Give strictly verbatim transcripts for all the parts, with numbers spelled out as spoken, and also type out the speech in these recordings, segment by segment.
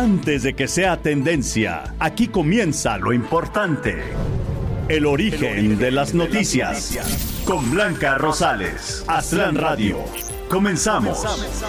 Antes de que sea tendencia, aquí comienza lo importante. El origen, El origen de las noticias. De las noticias. Con Blanca Rosales. Aztlán Radio. Comenzamos.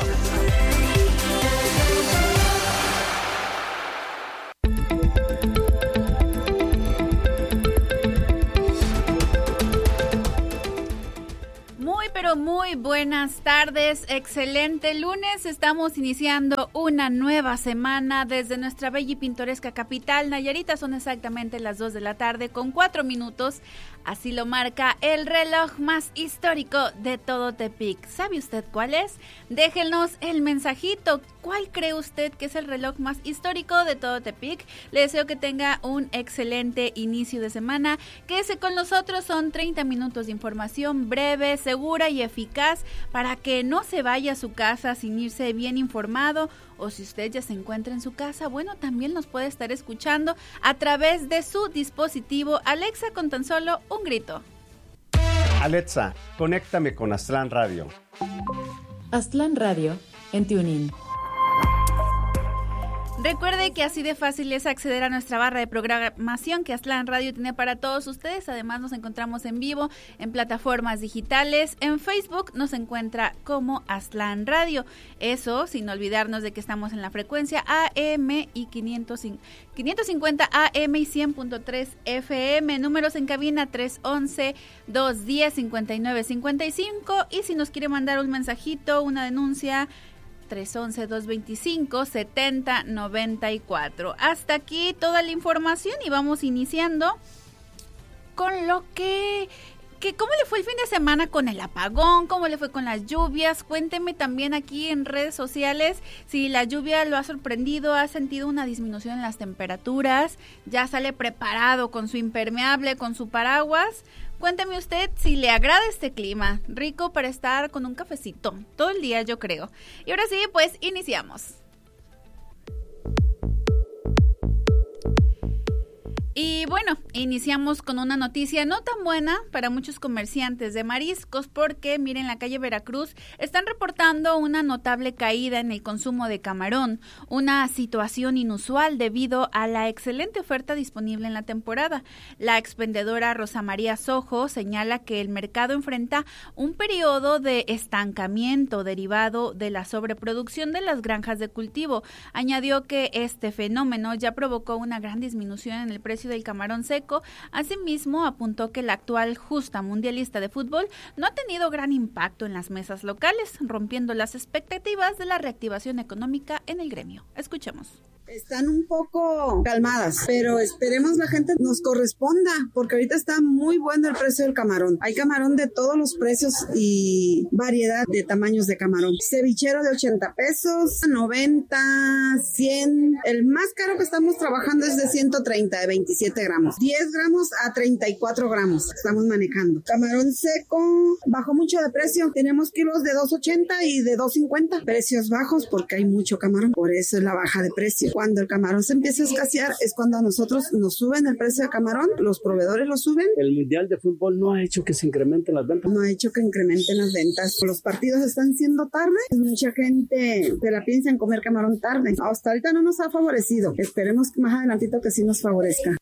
Muy buenas tardes, excelente lunes, estamos iniciando una nueva semana desde nuestra bella y pintoresca capital, Nayarita. Son exactamente las dos de la tarde con cuatro minutos, así lo marca el reloj más histórico de todo Tepic. ¿Sabe usted cuál es? Déjenos el mensajito, ¿cuál cree usted que es el reloj más histórico de todo Tepic? Le deseo que tenga un excelente inicio de semana, quédese con nosotros, son treinta minutos de información breve, segura y eficaz para que no se vaya a su casa sin irse bien informado, o si usted ya se encuentra en su casa, bueno, también nos puede estar escuchando a través de su dispositivo Alexa con tan solo un grito. Alexa, conéctame con Aztlán Radio. Aztlán Radio en TuneIn. Recuerde que así de fácil es acceder a nuestra barra de programación que Aztlán Radio tiene para todos ustedes. Además nos encontramos en vivo en plataformas digitales. En Facebook nos encuentra como Aztlán Radio. Eso sin olvidarnos de que estamos en la frecuencia A M y quinientos cincuenta A M y cien punto tres F M. Números en cabina tres once, dos diez, cincuenta y nueve cincuenta y cinco. Y si nos quiere mandar un mensajito, una denuncia, tres once, dos veinticinco, setenta noventa y cuatro. Hasta aquí toda la información y vamos iniciando con lo que, que... ¿Cómo le fue el fin de semana con el apagón? ¿Cómo le fue con las lluvias? Cuénteme también aquí en redes sociales si la lluvia lo ha sorprendido, ha sentido una disminución en las temperaturas, ya sale preparado con su impermeable, con su paraguas. Cuénteme usted si le agrada este clima, rico para estar con un cafecito todo el día, yo creo. Y ahora sí, pues iniciamos. Y bueno, iniciamos con una noticia no tan buena para muchos comerciantes de mariscos porque, miren, la calle Veracruz están reportando una notable caída en el consumo de camarón, una situación inusual debido a la excelente oferta disponible en la temporada. La expendedora Rosa María Sojo señala que el mercado enfrenta un periodo de estancamiento derivado de la sobreproducción de las granjas de cultivo. Añadió que este fenómeno ya provocó una gran disminución en el precio del camarón seco. Asimismo, apuntó que la actual justa mundialista de fútbol no ha tenido gran impacto en las mesas locales, rompiendo las expectativas de la reactivación económica en el gremio. Escuchemos. Están un poco calmadas, pero esperemos la gente nos corresponda, porque ahorita está muy bueno el precio del camarón. Hay camarón de todos los precios y variedad de tamaños de camarón. Cevichero de ochenta pesos, noventa, cien. El más caro que estamos trabajando es de ciento treinta, de veintisiete gramos. diez gramos a treinta y cuatro gramos estamos manejando. Camarón seco bajó mucho de precio. Tenemos kilos de dos ochenta y de dos cincuenta. Precios bajos porque hay mucho camarón. Por eso es la baja de precio. Cuando el camarón se empieza a escasear es cuando a nosotros nos suben el precio de camarón, los proveedores lo suben. El Mundial de Fútbol no ha hecho que se incrementen las ventas. No ha hecho que incrementen las ventas. Los partidos están siendo tarde. Mucha gente se la piensa en comer camarón tarde. Hasta ahorita no nos ha favorecido. Esperemos que más adelantito que sí nos favorezca.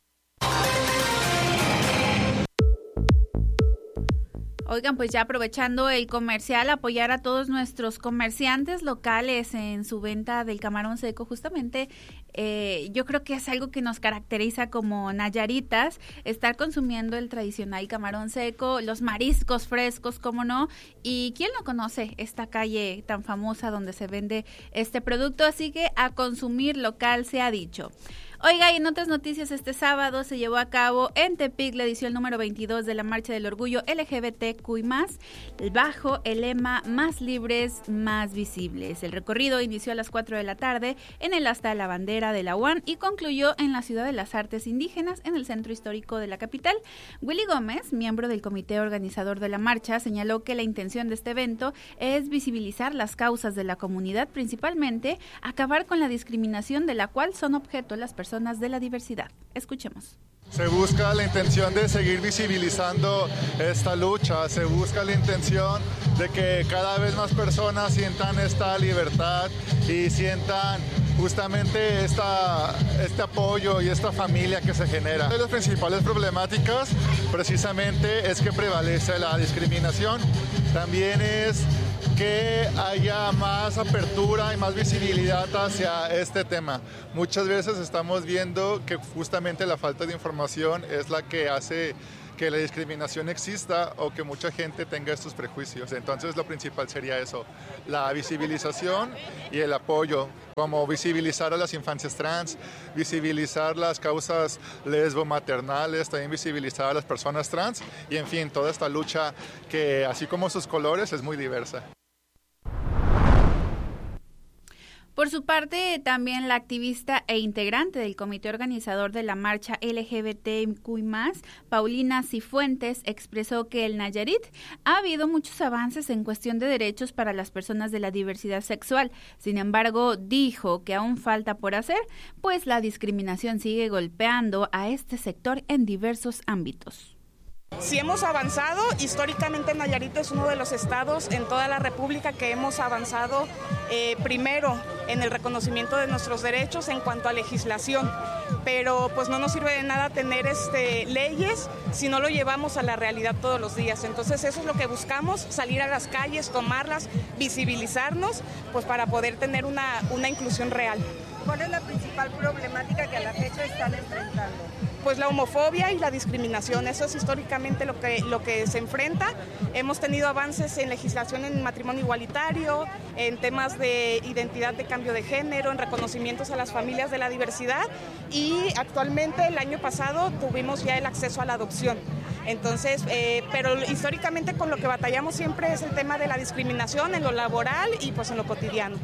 Oigan, pues ya aprovechando el comercial, apoyar a todos nuestros comerciantes locales en su venta del camarón seco. Justamente eh, yo creo que es algo que nos caracteriza como nayaritas, estar consumiendo el tradicional camarón seco, los mariscos frescos, cómo no, y quién no conoce esta calle tan famosa donde se vende este producto, así que a consumir local se ha dicho. Oiga, y en otras noticias, este sábado se llevó a cabo en Tepic la edición número veintidós de la Marcha del Orgullo L G B T Q I más, bajo el lema Más libres, más visibles. El recorrido inició a las cuatro de la tarde en el asta de la bandera de la U A N y concluyó en la Ciudad de las Artes Indígenas, en el centro histórico de la capital. Willy Gómez, miembro del comité organizador de la marcha, señaló que la intención de este evento es visibilizar las causas de la comunidad, principalmente acabar con la discriminación de la cual son objeto las personas de la diversidad. Escuchemos. Se busca la intención de seguir visibilizando esta lucha, se busca la intención de que cada vez más personas sientan esta libertad y sientan justamente esta, este apoyo y esta familia que se genera. Una de las principales problemáticas precisamente es que prevalece la discriminación. También es que haya más apertura y más visibilidad hacia este tema. Muchas veces estamos viendo que justamente la falta de información es la que hace que la discriminación exista o que mucha gente tenga estos prejuicios. Entonces lo principal sería eso, la visibilización y el apoyo, como visibilizar a las infancias trans, visibilizar las causas lesbo-maternales, también visibilizar a las personas trans y en fin, toda esta lucha que así como sus colores es muy diversa. Por su parte, también la activista e integrante del comité organizador de la marcha L G B T Q I más, Paulina Cifuentes, expresó que en Nayarit ha habido muchos avances en cuestión de derechos para las personas de la diversidad sexual. Sin embargo, dijo que aún falta por hacer, pues la discriminación sigue golpeando a este sector en diversos ámbitos. Sí hemos avanzado, históricamente Nayarit es uno de los estados en toda la República que hemos avanzado eh, primero en el reconocimiento de nuestros derechos en cuanto a legislación, pero pues no nos sirve de nada tener este, leyes si no lo llevamos a la realidad todos los días. Entonces eso es lo que buscamos, salir a las calles, tomarlas, visibilizarnos, pues para poder tener una, una inclusión real. ¿Cuál es la principal problemática que a la fecha están enfrentando? Pues la homofobia y la discriminación, eso es históricamente lo que, lo que se enfrenta. Hemos tenido avances en legislación en matrimonio igualitario, en temas de identidad de cambio de género, en reconocimientos a las familias de la diversidad y actualmente el año pasado tuvimos ya el acceso a la adopción. Entonces, eh, pero históricamente con lo que batallamos siempre es el tema de la discriminación en lo laboral y pues en lo cotidiano.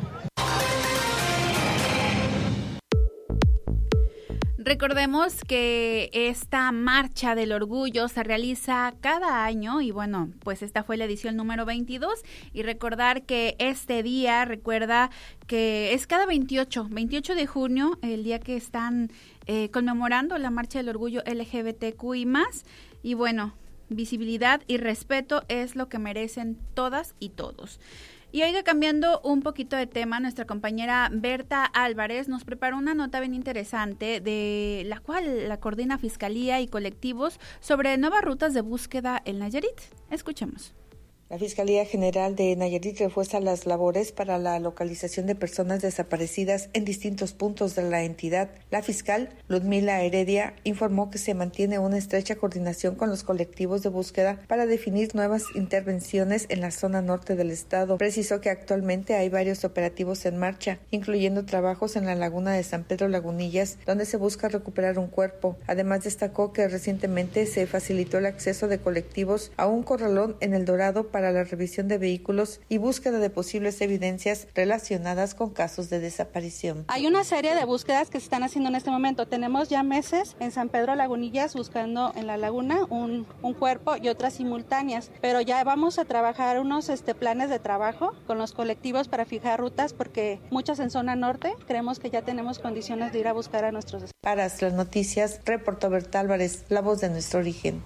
Recordemos que esta marcha del orgullo se realiza cada año y bueno, pues esta fue la edición número veintidós y recordar que este día, recuerda que es cada veintiocho de junio, el día que están eh, conmemorando la marcha del orgullo L G B T Q I más y bueno, visibilidad y respeto es lo que merecen todas y todos. Y oiga, cambiando un poquito de tema, nuestra compañera Berta Álvarez nos preparó una nota bien interesante de la cual la coordina Fiscalía y colectivos sobre nuevas rutas de búsqueda en Nayarit. Escuchemos. La Fiscalía General de Nayarit refuerza las labores para la localización de personas desaparecidas en distintos puntos de la entidad. La fiscal Ludmila Heredia informó que se mantiene una estrecha coordinación con los colectivos de búsqueda para definir nuevas intervenciones en la zona norte del estado. Precisó que actualmente hay varios operativos en marcha, incluyendo trabajos en la laguna de San Pedro Lagunillas, donde se busca recuperar un cuerpo. Además, destacó que recientemente se facilitó el acceso de colectivos a un corralón en El Dorado para la revisión de vehículos y búsqueda de posibles evidencias relacionadas con casos de desaparición. Hay una serie de búsquedas que se están haciendo en este momento. Tenemos ya meses en San Pedro Lagunillas buscando en la laguna un, un cuerpo y otras simultáneas, pero ya vamos a trabajar unos este, planes de trabajo con los colectivos para fijar rutas porque muchas en zona norte creemos que ya tenemos condiciones de ir a buscar a nuestros. Para las noticias, reportó Berta Álvarez, la voz de nuestro origen.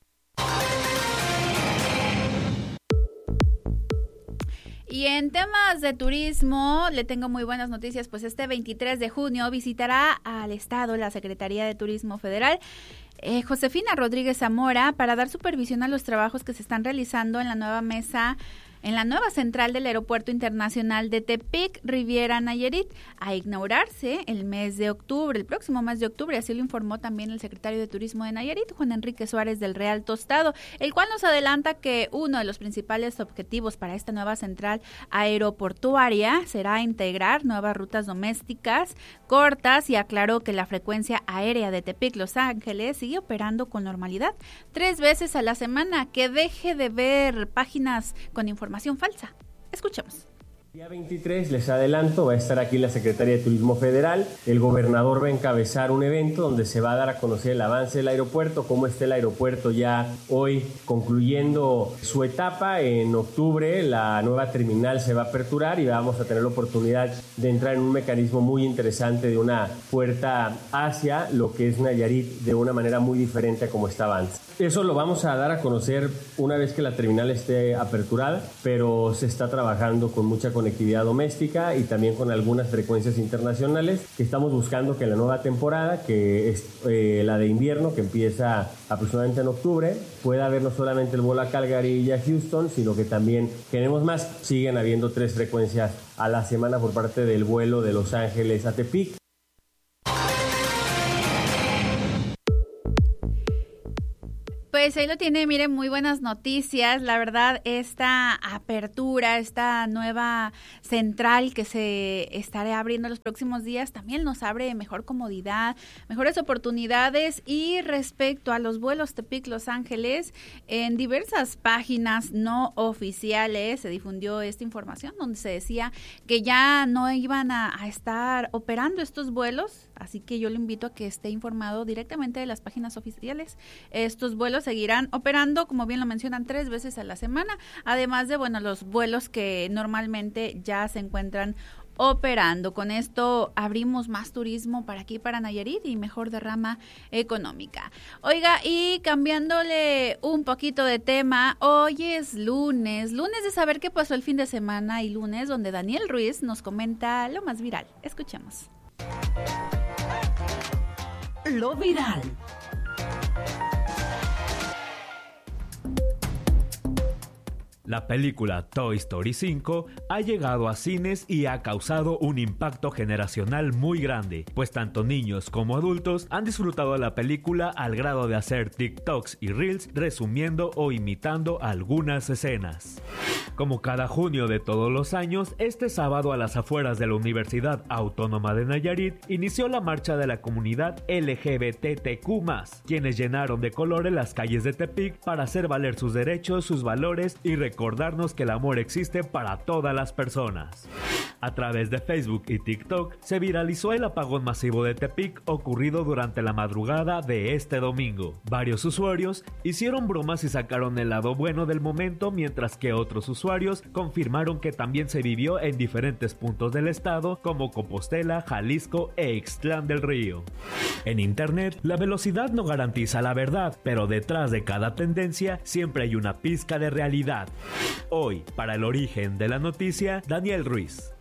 Y en temas de turismo, le tengo muy buenas noticias, pues este veintitrés de junio visitará al Estado la Secretaría de Turismo Federal, eh, Josefina Rodríguez Zamora, para dar supervisión a los trabajos que se están realizando en la nueva mesa, en la nueva central del Aeropuerto Internacional de Tepic, Riviera Nayarit, a inaugurarse el mes de octubre, el próximo mes de octubre, así lo informó también el secretario de Turismo de Nayarit, Juan Enrique Suárez del Real Tostado, el cual nos adelanta que uno de los principales objetivos para esta nueva central aeroportuaria será integrar nuevas rutas domésticas cortas y aclaró que la frecuencia aérea de Tepic Los Ángeles sigue operando con normalidad tres veces a la semana, que deje de ver páginas con información Información falsa. Escuchemos. Día veintitrés, les adelanto, va a estar aquí la Secretaría de Turismo Federal. El gobernador va a encabezar un evento donde se va a dar a conocer el avance del aeropuerto, cómo está el aeropuerto ya hoy concluyendo su etapa. En octubre la nueva terminal se va a aperturar y vamos a tener la oportunidad de entrar en un mecanismo muy interesante de una puerta hacia lo que es Nayarit de una manera muy diferente a como estaba antes. Eso lo vamos a dar a conocer una vez que la terminal esté aperturada, pero se está trabajando con mucha conectividad doméstica y también con algunas frecuencias internacionales que estamos buscando que la nueva temporada, que es eh, la de invierno, que empieza aproximadamente en octubre, pueda haber no solamente el vuelo a Calgary y a Houston, sino que también queremos más. Siguen habiendo tres frecuencias a la semana por parte del vuelo de Los Ángeles a Tepic. Pues ahí lo tiene, miren, muy buenas noticias. La verdad, esta apertura, esta nueva central que se estará abriendo los próximos días, también nos abre mejor comodidad, mejores oportunidades. Y respecto a los vuelos Tepic-Los Ángeles, en diversas páginas no oficiales se difundió esta información donde se decía que ya no iban a, a estar operando estos vuelos. Así que yo le invito a que esté informado directamente de las páginas oficiales. Estos vuelos seguirán operando, como bien lo mencionan, tres veces a la semana, además de, bueno, los vuelos que normalmente ya se encuentran operando. Con esto abrimos más turismo para aquí, para Nayarit, y mejor derrama económica. Oiga, y cambiándole un poquito de tema, hoy es lunes, lunes de saber qué pasó el fin de semana y lunes donde Daniel Ruiz nos comenta lo más viral. Escuchemos. Lo viral. La película Toy Story cinco ha llegado a cines y ha causado un impacto generacional muy grande, pues tanto niños como adultos han disfrutado la película al grado de hacer TikToks y Reels resumiendo o imitando algunas escenas. Como cada junio de todos los años, este sábado a las afueras de la Universidad Autónoma de Nayarit inició la marcha de la comunidad L G B T Q más, quienes llenaron de colores las calles de Tepic para hacer valer sus derechos, sus valores y recordarnos que el amor existe para todas las personas. A través de Facebook y TikTok se viralizó el apagón masivo de Tepic ocurrido durante la madrugada de este domingo. Varios usuarios hicieron bromas y sacaron el lado bueno del momento, mientras que otros usuarios confirmaron que también se vivió en diferentes puntos del estado como Compostela, Jalisco e Ixtlán del Río. En internet, la velocidad no garantiza la verdad, pero detrás de cada tendencia siempre hay una pizca de realidad. Hoy, para el origen de la noticia, Daniel Ruiz.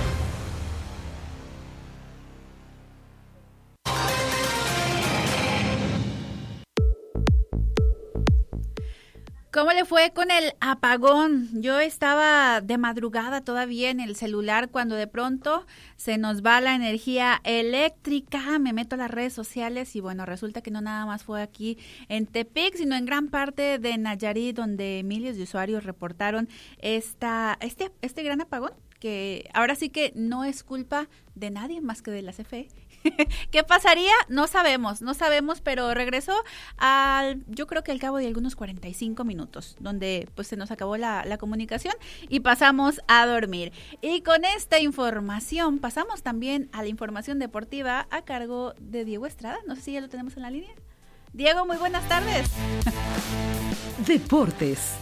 ¿Cómo le fue con el apagón? Yo estaba de madrugada todavía en el celular cuando de pronto se nos va la energía eléctrica. Me meto a las redes sociales y bueno, resulta que no nada más fue aquí en Tepic, sino en gran parte de Nayarit, donde miles de usuarios reportaron esta, este, este gran apagón, que ahora sí que no es culpa de nadie más que de la C F E. ¿Qué pasaría? No sabemos, no sabemos, pero regresó al, yo creo que al cabo de algunos cuarenta y cinco minutos, donde pues se nos acabó la, la comunicación y pasamos a dormir. Y con esta información pasamos también a la información deportiva a cargo de Diego Estrada. No sé si ya lo tenemos en la línea. Diego, muy buenas tardes. Deportes.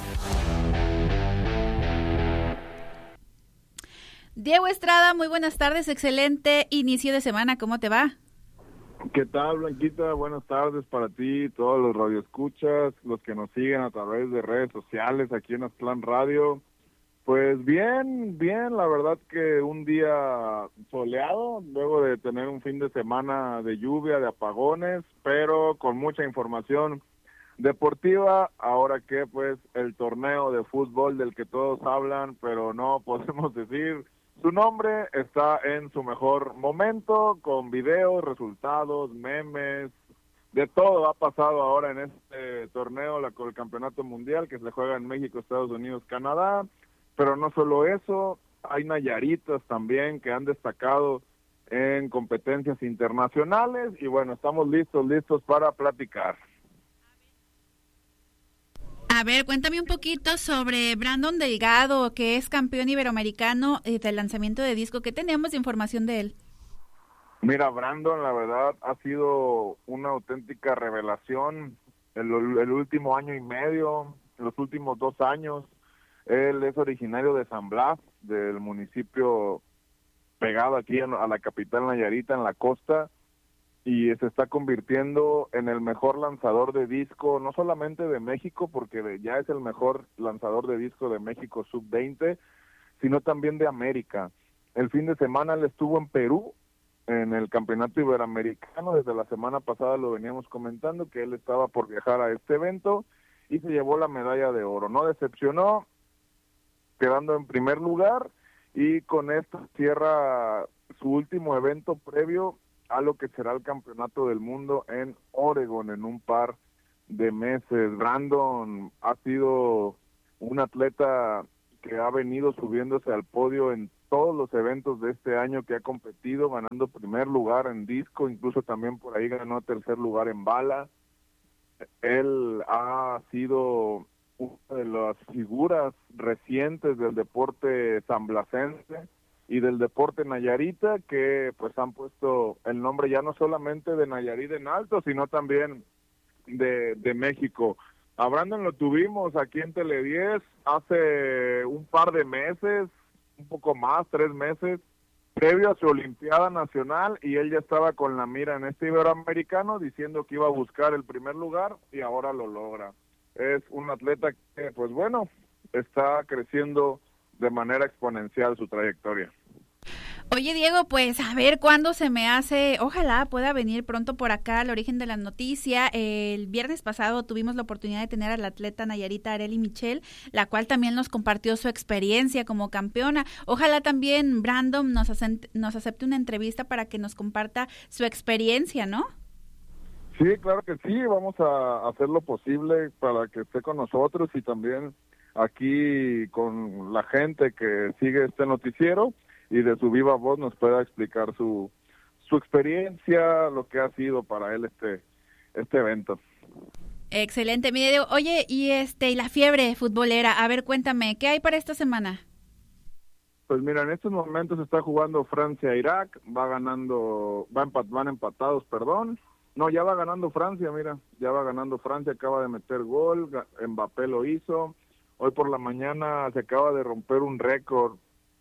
Diego Estrada, muy buenas tardes, excelente inicio de semana, ¿cómo te va? ¿Qué tal, Blanquita? Buenas tardes para ti, todos los radioescuchas, los que nos siguen a través de redes sociales aquí en Aztlán Radio. Pues bien, bien, la verdad que un día soleado, luego de tener un fin de semana de lluvia, de apagones, pero con mucha información deportiva. Ahora que pues el torneo de fútbol del que todos hablan, pero no podemos decir su nombre, está en su mejor momento, con videos, resultados, memes, de todo ha pasado ahora en este torneo, la, con el campeonato mundial que se juega en México, Estados Unidos, Canadá, pero no solo eso, hay nayaritas también que han destacado en competencias internacionales y bueno, estamos listos, listos para platicar. A ver, cuéntame un poquito sobre Brandon Delgado, que es campeón iberoamericano del lanzamiento de disco. ¿Qué tenemos de información de él? Mira, Brandon, la verdad, ha sido una auténtica revelación el, el último año y medio, los últimos dos años. Él es originario de San Blas, del municipio pegado aquí a la capital Nayarita, en la costa, y se está convirtiendo en el mejor lanzador de disco, no solamente de México, porque ya es el mejor lanzador de disco de México sub veinte, sino también de América. El fin de semana él estuvo en Perú, en el Campeonato Iberoamericano. Desde la semana pasada lo veníamos comentando, que él estaba por viajar a este evento y se llevó la medalla de oro. No decepcionó, quedando en primer lugar, y con esto cierra su último evento previo a lo que será el Campeonato del Mundo en Oregon en un par de meses. Brandon ha sido un atleta que ha venido subiéndose al podio en todos los eventos de este año que ha competido, ganando primer lugar en disco, incluso también por ahí ganó tercer lugar en bala. Él ha sido una de las figuras recientes del deporte sanblacense y del deporte nayarita, que pues han puesto el nombre ya no solamente de Nayarit en alto, sino también de, de México. A Brandon lo tuvimos aquí en Tele diez hace un par de meses, un poco más, tres meses, previo a su Olimpiada Nacional, y él ya estaba con la mira en este Iberoamericano, diciendo que iba a buscar el primer lugar, y ahora lo logra. Es un atleta que, pues bueno, está creciendo de manera exponencial su trayectoria. Oye, Diego, pues a ver cuándo se me hace, ojalá pueda venir pronto por acá al Origen de la Noticia. El viernes pasado tuvimos la oportunidad de tener a la atleta nayarita Arely Michel, la cual también nos compartió su experiencia como campeona. Ojalá también Brandon nos, acepte, nos acepte una entrevista para que nos comparta su experiencia, ¿no? Sí, claro que sí, vamos a hacer lo posible para que esté con nosotros y también aquí con la gente que sigue este noticiero y de su viva voz nos pueda explicar su su experiencia, lo que ha sido para él este este evento. Excelente, mi Diego. Oye, y este y la fiebre futbolera, a ver, cuéntame, ¿qué hay para esta semana? Pues mira, en estos momentos está jugando Francia-Irak, va ganando, va empat, van empatados, perdón. No, ya va ganando Francia, mira, ya va ganando Francia, acaba de meter gol, Mbappé lo hizo. Hoy por la mañana se acaba de romper un récord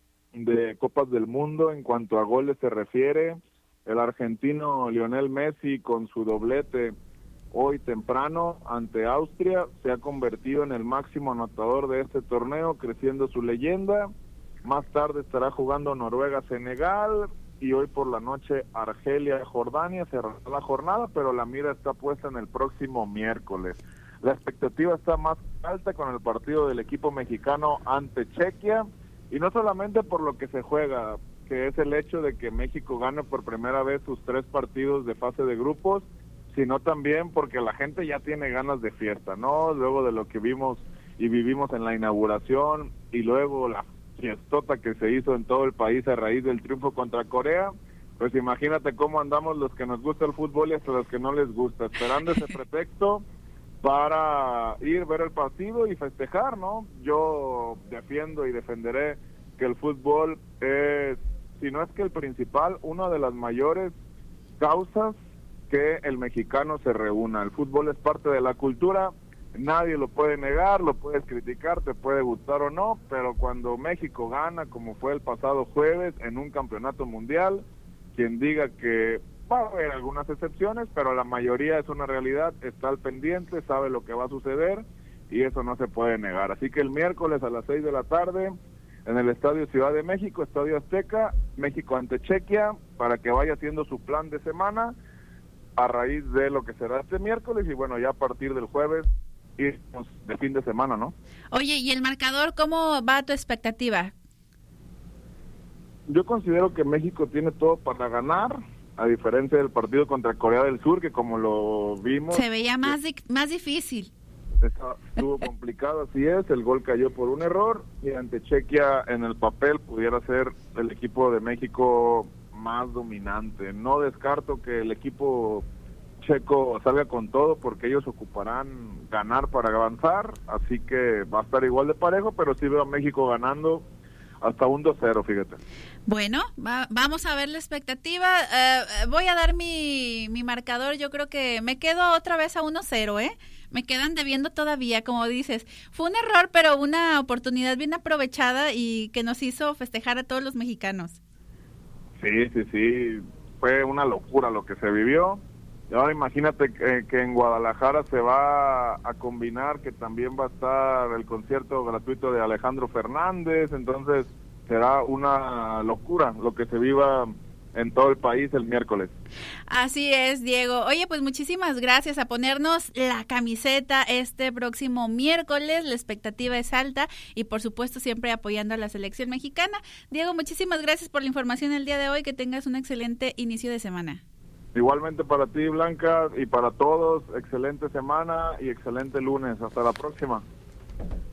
de Copas del Mundo en cuanto a goles se refiere. El argentino Lionel Messi, con su doblete hoy temprano ante Austria, se ha convertido en el máximo anotador de este torneo, creciendo su leyenda. Más tarde estará jugando Noruega-Senegal y hoy por la noche Argelia-Jordania. Cerrará la jornada, pero la mira está puesta en el próximo miércoles. La expectativa está más alta con el partido del equipo mexicano ante Chequia, y no solamente por lo que se juega, que es el hecho de que México gane por primera vez sus tres partidos de fase de grupos, sino también porque la gente ya tiene ganas de fiesta, ¿no? Luego de lo que vimos y vivimos en la inauguración y luego la fiestota que se hizo en todo el país a raíz del triunfo contra Corea, pues imagínate cómo andamos los que nos gusta el fútbol y hasta los que no les gusta, esperando ese pretexto para ir, ver el partido y festejar, ¿no? Yo defiendo y defenderé que el fútbol es, si no es que el principal, una de las mayores causas que el mexicano se reúna. El fútbol es parte de la cultura, nadie lo puede negar, lo puedes criticar, te puede gustar o no, pero cuando México gana, como fue el pasado jueves en un campeonato mundial, quien diga que va a haber algunas excepciones, pero la mayoría es una realidad, está al pendiente, sabe lo que va a suceder y eso no se puede negar. Así que el miércoles a las seis de la tarde en el Estadio Ciudad de México, Estadio Azteca, México ante Chequia, para que vaya haciendo su plan de semana a raíz de lo que será este miércoles y bueno, ya a partir del jueves irnos de fin de semana, ¿no? Oye, ¿y el marcador cómo va tu expectativa? Yo considero que México tiene todo para ganar, a diferencia del partido contra Corea del Sur, que como lo vimos... Se veía más, di- más difícil. Estuvo complicado, así es, el gol cayó por un error, y ante Chequia en el papel pudiera ser el equipo de México más dominante. No descarto que el equipo checo salga con todo, porque ellos ocuparán ganar para avanzar, así que va a estar igual de parejo, pero sí veo a México ganando hasta un dos cero, fíjate. Bueno, va, vamos a ver la expectativa. Uh, voy a dar mi, mi marcador. Yo creo que me quedo otra vez a uno cero, ¿eh? Me quedan debiendo todavía, como dices. Fue un error, pero una oportunidad bien aprovechada y que nos hizo festejar a todos los mexicanos. Sí, sí, sí. Fue una locura lo que se vivió. Y ahora imagínate que, que en Guadalajara se va a combinar que también va a estar el concierto gratuito de Alejandro Fernández, entonces será una locura lo que se viva en todo el país el miércoles. Así es, Diego. Oye, pues muchísimas gracias a ponernos la camiseta este próximo miércoles. La expectativa es alta y por supuesto siempre apoyando a la selección mexicana. Diego, muchísimas gracias por la información el día de hoy. Que tengas un excelente inicio de semana. Igualmente para ti, Blanca, y para todos, excelente semana y excelente lunes. Hasta la próxima.